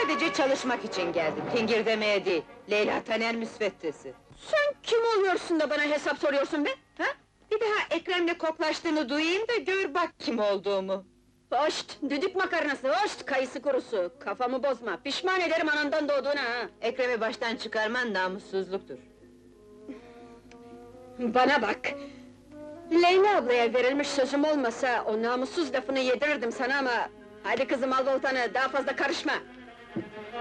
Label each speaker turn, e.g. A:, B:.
A: Sadece çalışmak için geldim, fingir demeye değil. Leyla Taner müsveddesi.
B: Sen kim oluyorsun da bana hesap soruyorsun be? Ha?
A: Bir daha Ekrem'le koklaştığını duyayım da gör bak kim olduğumu.
B: Hoşt, düdük makarnası, hoşt, kayısı kurusu! Kafamı bozma, pişman ederim anandan doğduğuna ha!
A: Ekrem'i baştan çıkarman namussuzluktur.
B: Bana bak! Leyla ablaya verilmiş sözüm olmasa, o namussuz lafını yedirirdim sana ama... Hadi kızım al voltanı, daha fazla karışma!